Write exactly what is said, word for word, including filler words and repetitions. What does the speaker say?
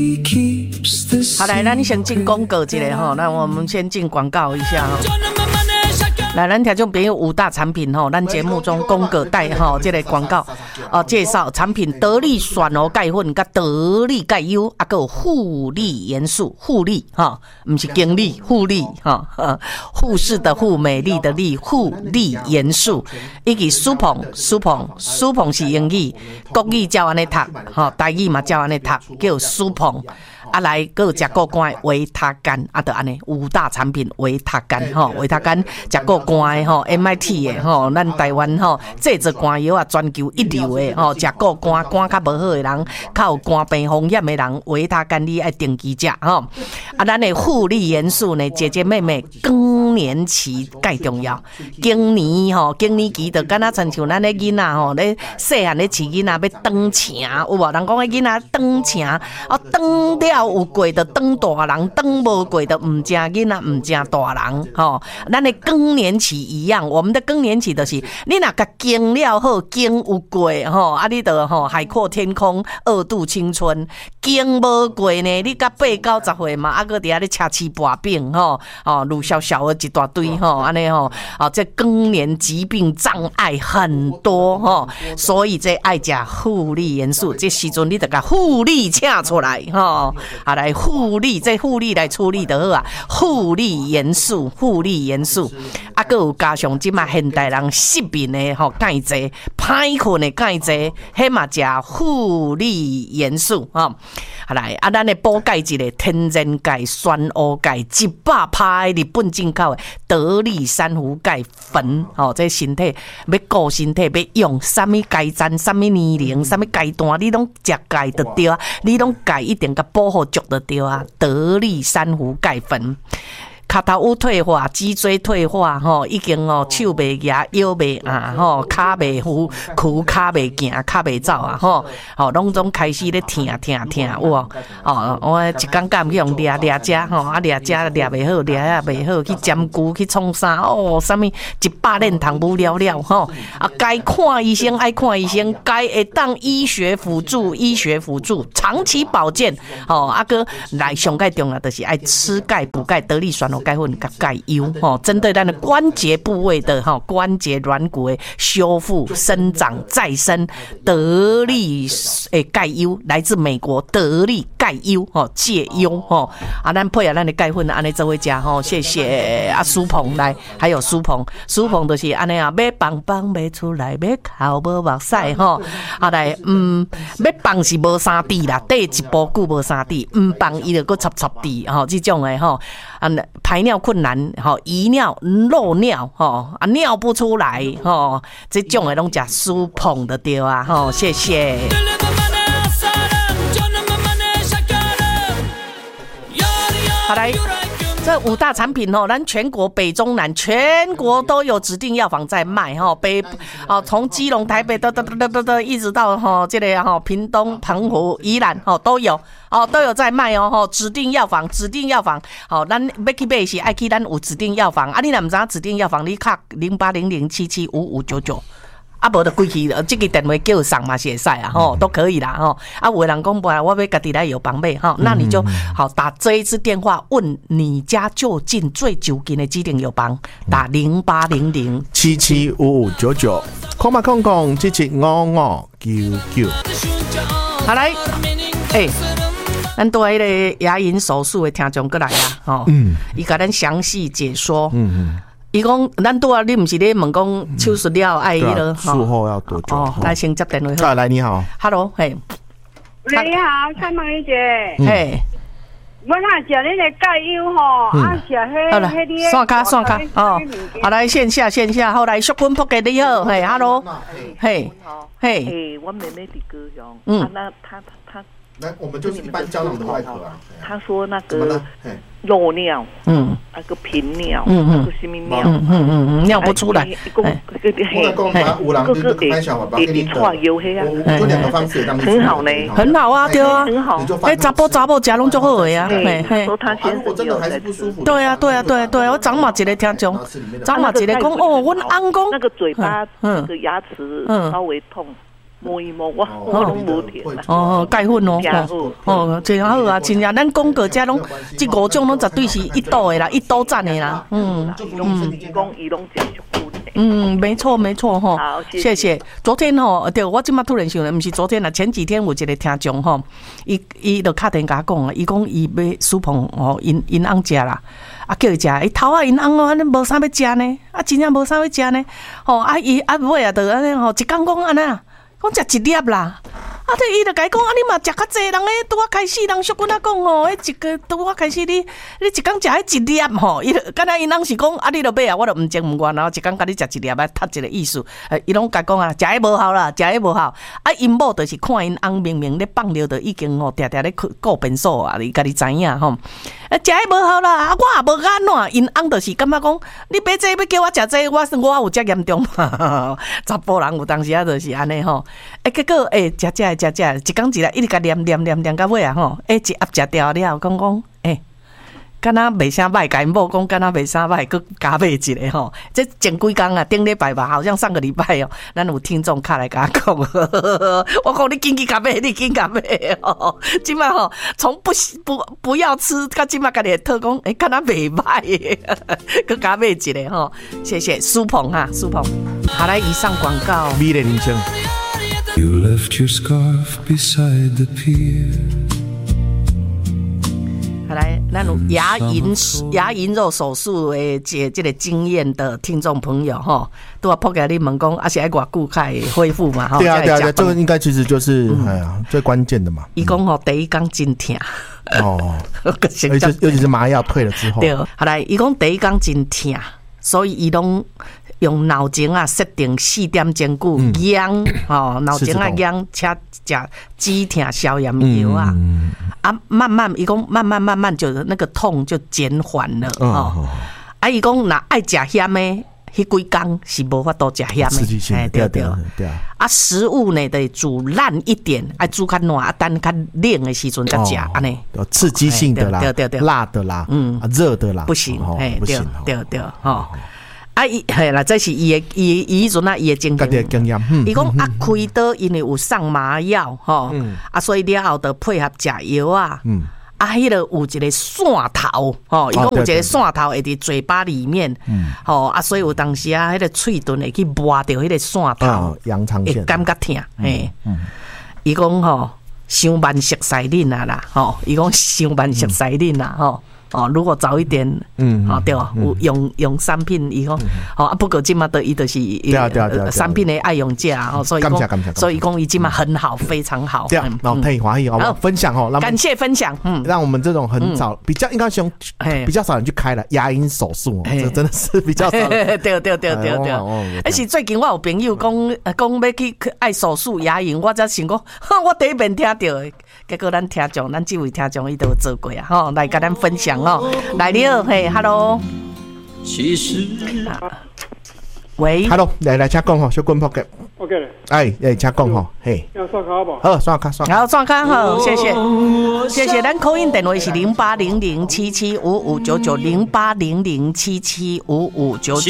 好，来，咱先进广告一下哈，那我们先进广告一下哈。来，咱听众朋友五大产品吼，咱节目中公告带吼，这个广告哦，介绍产品得力选油钙粉、甲得力钙优，啊，还有护理元素，护理哈，不是经理，护理哈，护士的护，美丽的丽，护理元素，以及苏鹏，苏鹏，苏鹏是英语，国语照安尼读，吼，台语嘛照安尼读，叫苏鹏。啊来，还有食过肝的维他干，啊，就安尼五大产品维他干吼，维他干食过肝的吼 ，M I T 的吼，咱台湾吼制作肝药啊，全球一流的吼，食过肝肝较无好的人，较有肝病风险的人，维他干你爱定期食吼。啊，咱的护理元素呢，姐姐妹妹更年期介重要，更年吼，更年期就敢若亲像咱的囡仔吼，咧细汉咧饲囡仔要长请，有无？人讲的囡仔长请，啊长了。有过的当大人，当无过的唔正囡仔，唔正大人吼。咱的更年期一样，我们的更年期就是你若甲经了好，经有过吼，啊你就吼海阔天空，二度青春。经无过呢，你甲八九十岁嘛，啊个伫遐咧吃吃薄饼吼，哦，路小小的一大堆吼，安尼吼，哦，这更年疾病障碍很多吼，所以这爱食护理元素，这时阵你得甲护理请出来吼。啊，来护理，这护理来处理就好啊。护理元素，护理元素，啊，佮有加上即马现代人失眠的吼钙质，歹困的钙质，迄嘛食护理元素吼。啊来，啊，咱的补钙质的天然钙、酸乌钙，一百趴日本进口的得力珊瑚钙粉，吼，这身体要顾身体要用，啥物钙赞、啥物年龄、啥物钙段，你拢食钙就对啊，你拢钙一定甲保护足就对啊，得力珊瑚钙粉。脚头有退化，脊椎退化，吼，已经哦手袂夹，腰袂硬，吼，骹袂扶，躯骹袂行，骹袂走啊，吼，吼，拢总开始咧疼疼疼，有无？哦，我一工敢去用掠掠食，吼，啊掠食掠袂好，掠也袂好，去针灸去创啥？哦，啥物一百链糖无了了，吼，啊，该看医生爱看医生，该会当医学辅助，医学辅助，长期保健，吼，啊个来上盖重要就是爱吃钙补钙，得力选油钙粉甲钙优吼，针对咱的关节部位的吼关节软骨的修复、生长、再生，得力诶钙优来自美国得力钙优吼介优吼啊，咱配合咱的钙粉安尼做伙食吼，谢谢啊苏鹏来，还有苏鹏，苏鹏就是安尼啊，要棒棒要出来，要哭无目屎吼，啊来嗯，要棒是无三滴啦，第一步久无三滴，唔棒伊就搁插插滴吼，这种的吼啊。排尿困难，吼，遗尿、漏尿，吼啊尿不出来，吼，这种的拢食苏鹏的对啊，吼，谢谢。好来。这五大产品哦，咱全国北中南全国都有指定药房在卖哈，北哦从基隆、台北的的的的的一直到哈这里哈屏东、澎湖、宜兰哦都有哦都有在卖哦哈，指定药房指定药房好，咱要去买是爱去咱有指定药房啊，你若唔知道指定药房，你卡零八零零七七五五九九。啊，无就归去，这个电话叫上嘛，写晒啊，吼，都可以啦，吼。啊，有的人讲不然，我要家己来有房买，吼，那你就好打这一支电话，问你家就近最就近的指定药房，打零八零零七七五五九九，空嘛空空七七五五九九。 好来，哎、欸，咱多迄个牙龈手术的听众过来啊，吼，嗯，伊甲咱详细解说，嗯嗯。伊讲，咱拄啊，你毋是咧问讲手术了爱迄个术后要多久？ 哦，来先接电话。 啊，来你好 ，Hello， 嘿， 你好，蔡梦怡姐， 嘿， 我那食恁个钙优吼，啊食迄迄啲， 线卡线卡哦，好来线下线下，后来淑君扑给你好，嘿 ，Hello， 嘿，嘿， 嘿，我妹妹的高雄， 嗯， 那她她。 来，我们就是一般胶囊的外壳啊。 他说那个漏尿，嗯，那个频尿，嗯嗯，那个什么尿， 嗯嗯嗯，尿不出来。 我来讲嘛，有人就是开小嘛，把给你错油黑啊，就两个方式， 很好呢， 很好啊，对啊， 很好。 哎，查甫查某食拢足好的呀， 嘿嘿。说他先我真的还是不舒服。 对啊对啊对对，我昨嘛一个听众，昨嘛一个讲哦，阮翁讲那个嘴巴那个牙齿稍微痛。 摸一摸，我我拢无甜啦。 哦，钙粉哦，哦，真好啊，真正咱广告遮拢，这五种拢绝对是一刀的啦，一刀赞的啦。嗯嗯，讲伊拢真足好的。 嗯，没错没错哈。 好， 谢谢。昨天吼，对我今麦突然想了，不是昨天啦，前几天有一个听众吼，伊伊就敲电甲讲啊，伊讲伊要苏碰吼，因因翁食啦。啊，叫伊食，伊头啊，因翁哦，安尼无啥要食呢，啊，真正无啥要食呢，吼，啊，伊啊尾啊，就安尼吼，一工讲安尼啊，讲食一粒啦，啊，对，伊就甲伊讲，啊，你嘛食较济，人诶，拄啊开始，人俗阮啊讲吼，迄一个拄啊开始，你你一工食迄一粒吼，伊敢若因翁是讲，啊，你著买啊，我著毋情毋愿，然后一工甲你食一粒，啊，读一个意思，诶，伊拢甲讲啊，食迄无效啦，食迄无效，啊，因某著是看因翁明明咧放尿，著已经吼，定定咧顾便所啊，你家己知影吼。啊，食迄无效啦，啊，我也无安怎，因翁就是感觉讲，你买这要叫我食这，我我有遮严重嘛？查甫人有当时啊，就是安尼吼。诶，结果诶，食食食食，一工一日一直甲念念念念到尾啊吼，诶，一盒食掉了，讲讲诶。敢若袂啥歹，甲因某讲敢若袂啥歹，佮加买一个吼。这前几工啊，顶礼拜吧，好像上个礼拜哦，咱有听众敲来甲我讲，我讲你紧紧加买，你紧加买哦。即摆吼，从不不不要吃，到即摆家己特讲，诶，敢若袂歹，佮加买一个吼。谢谢苏鹏哈，苏鹏。好来，以上广告。 美丽人生。You left your scarf beside the pier. 来，咱有牙龈牙龈肉手术的这这个经验的听众朋友哈，都要抛给你们讲，而且爱偌久才会恢复嘛哈。 对啊对啊对啊，这个应该其实就是哎呀最关键的嘛。 伊讲吼，第一工真痛。 哦，尤其尤其是麻药退了之后。 对，好来，伊讲第一工真痛，所以伊拢用脑前啊设定四点钟久养哦，脑前啊养，且食止痛消炎药啊。啊，慢慢，伊讲慢慢慢慢就那个痛就减缓了哦。啊，伊讲若爱食咸的，迄几工是无法度食咸的， 哎，对对对啊。 啊，食物呢得煮烂一点，爱煮较烂，啊，等较冷的时阵才食，安尼。 刺激性的啦， 对对对， 辣的啦，嗯，热的啦， 不行，哎，对对对，吼。啊，伊嘿啦，这是伊的伊伊迄阵啊，伊的经验。伊讲啊，开刀因为有上麻药吼，啊，所以了后就配合食药啊。啊，迄个有一个线头吼，伊讲有一个线头会伫嘴巴里面，吼啊，所以有当时啊，迄个喙唇会去摸着迄个线头， 羊肠线， 会感觉痛。嘿，伊讲吼，伤慢熟悉恁啊啦，吼，伊讲伤慢熟悉恁啊，吼。哦，如果早一点，嗯，好、哦、对啊，有用用产品以后，好、嗯、啊，不过今嘛的伊就是对啊对啊对啊，产品的爱用价哦，所以讲，所以讲伊今嘛很好，非常好。 对啊，然后太华裔哦，分享哦， 感谢分享，嗯， 让我们这种很少比较应该用比较少人去开了牙龈手术，这真的是比较少。 对对对对对，而且最近我有朋友讲讲要去爱手术牙龈，我才想讲，我第一遍听到的，结果咱听众，咱这位听众伊都有做过啊，吼，来跟咱分享。哦，来了，嘿 ，Hello， 其实，喂 ，Hello， 来来，请讲吼，小滚扑嘅 ，OK 咧， 哎，哎，请讲吼，嘿， 要刷卡好不？ 好，刷卡刷卡， 好，刷卡好，谢谢，谢谢。咱 call in 电话是零八零零七七五五九九零八零零七七五五九九。